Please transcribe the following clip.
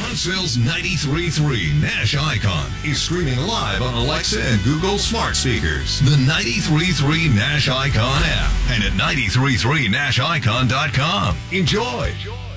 Bronxville's 93.3 Nash Icon is streaming live on Alexa and Google smart speakers. The 93.3 Nash Icon app and at 933nashicon.com. Enjoy.